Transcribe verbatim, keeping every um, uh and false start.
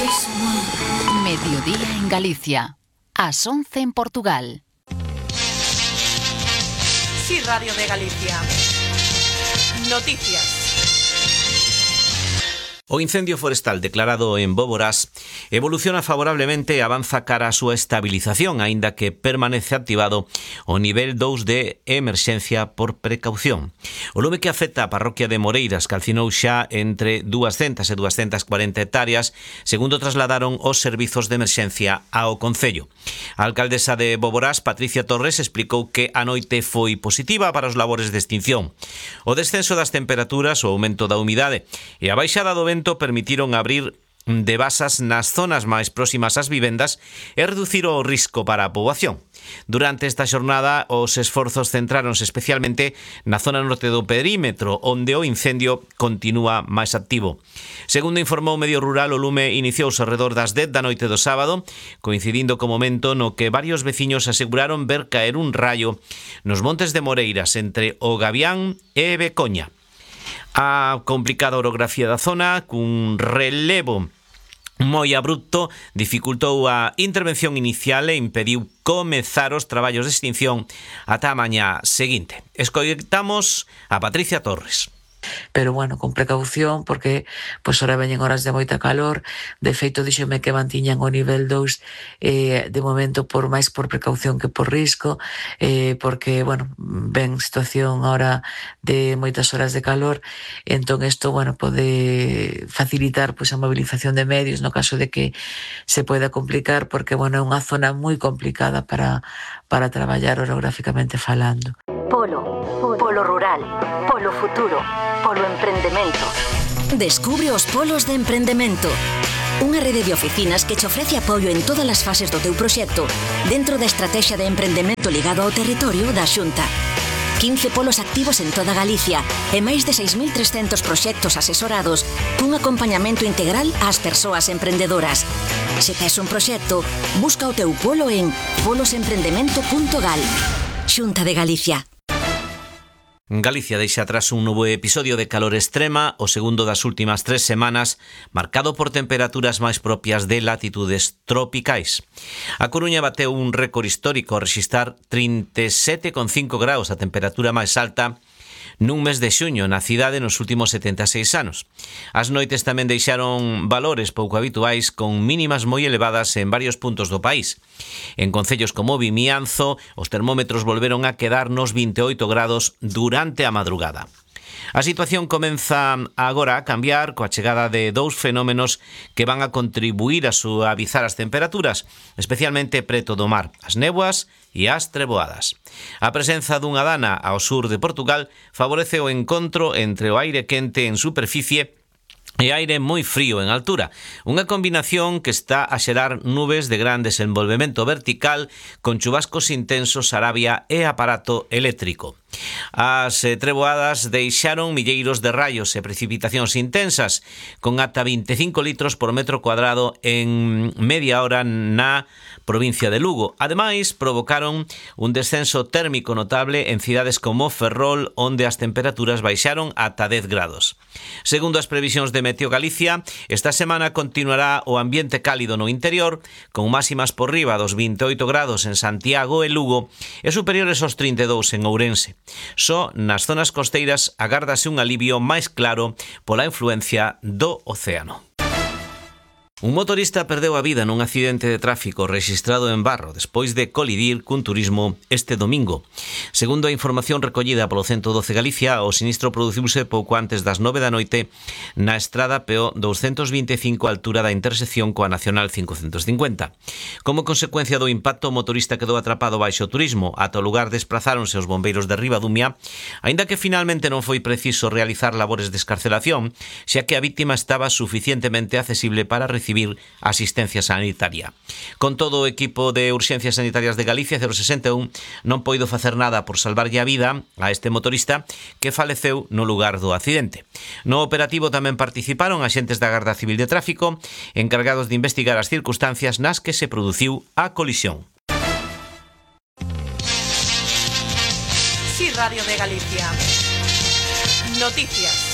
Mediodía en Galicia. As once en Portugal. Sí, Radio de Galicia. Noticias. O incendio forestal declarado en Boborás evoluciona favorablemente e avanza cara a súa estabilización, aínda que permanece activado o nivel dous de emerxencia por precaución. O lume que afecta a parroquia de Moreiras calcinou xa entre duascentas e duascentas cuarenta hectáreas, segundo trasladaron os servizos de emerxencia ao concello. A alcaldesa de Boborás, Patricia Torres, explicou que a noite foi positiva para os labores de extinción. O descenso das temperaturas, o aumento da humidade e a baixada do vento permitiron abrir de basas nas zonas máis próximas ás vivendas e reducir o risco para a poboación. Durante esta xornada, os esforzos centráronse especialmente na zona norte do perímetro, onde o incendio continúa máis activo. Segundo informou Medio Rural, o lume iniciouse ao redor das dez da noite do sábado, coincidindo co momento no que varios veciños aseguraron ver caer un raio nos montes de Moreiras entre o Gavián e Becoña. A complicada orografía da zona, cun relevo moi abrupto, dificultou a intervención inicial e impediu comezar os traballos de extinción ata a mañá seguinte. Escoitamos a Patricia Torres. Pero bueno, con precaución, porque pois ora veñen horas de moita calor. De feito, díxome que mantiñan o nivel dous eh, de momento por máis por precaución que por risco, eh, porque, bueno, ven situación ahora de moitas horas de calor, entón isto, bueno, pode facilitar pois a movilización de medios no caso de que se poida complicar, porque, bueno, é unha zona moi complicada para, para traballar orográficamente falando. Polo, polo rural, polo futuro, polo emprendemento. Descubre os polos de emprendemento. Unha rede de oficinas que te ofrece apoio en todas as fases do teu proxecto dentro da estrategia de emprendemento ligado ao territorio da Xunta. quince polos activos en toda Galicia e máis de seis mil trescentos proxectos asesorados cun acompañamento integral ás persoas emprendedoras. Se tes un proxecto, busca o teu polo en polos emprendemento punto gal. Xunta de Galicia. Galicia deixa atrás un novo episodio de calor extrema, o segundo das últimas tres semanas, marcado por temperaturas máis propias de latitudes tropicais. A Coruña bateu un récord histórico ao rexistrar trinta e sete coma cinco graus, a temperatura máis alta nun mes de xuño na cidade nos últimos setenta e seis anos. As noites tamén deixaron valores pouco habituais con mínimas moi elevadas en varios puntos do país. En concellos como Vimianzo, os termómetros volveron a quedar nos vinte e oito grados durante a madrugada. A situación comeza agora a cambiar coa chegada de dous fenómenos que van a contribuir a suavizar as temperaturas, especialmente preto do mar, as néboas e as treboadas. A presenza dunha dana ao sur de Portugal favorece o encontro entre o aire quente en superficie e aire moi frío en altura, unha combinación que está a xerar nubes de gran desenvolvemento vertical con chubascos intensos, arabia e aparato eléctrico. As treboadas deixaron milleiros de raios e precipitacións intensas, con ata vinte e cinco litros por metro cuadrado en media hora na provincia de Lugo. Ademais, provocaron un descenso térmico notable en cidades como Ferrol, onde as temperaturas baixaron ata dez grados. Segundo as previsións de Meteo Galicia, esta semana continuará o ambiente cálido no interior, con máximas por riba dos vinte e oito grados en Santiago e Lugo e superiores aos trinta e dous en Ourense. Só nas zonas costeiras agárdase un alivio máis claro pola influencia do océano. Un motorista perdeu a vida nun accidente de tráfico rexistrado en Barro despois de colidir cun turismo este domingo. Segundo a información recollida polo ciento doce Galicia, o sinistro produciuse pouco antes das nove da noite na estrada P O doscientos vinte e cinco a altura da intersección coa Nacional cincocentos cincuenta. Como consecuencia do impacto, o motorista quedou atrapado baixo o turismo. Ata o lugar desprazáronse os bombeiros de Ribadumia, aínda que finalmente non foi preciso realizar labores de escarcelación, xa que a vítima estaba suficientemente accesible para recibir asistencia sanitaria. Con todo, o equipo de urxencias sanitarias de Galicia cero sesenta e un non poido facer nada por salvarlle a vida a este motorista que faleceu no lugar do accidente. No operativo tamén participaron axentes da Garda Civil de Tráfico encargados de investigar as circunstancias nas que se produciu a colisión. Sí, Radio de Galicia. Noticias.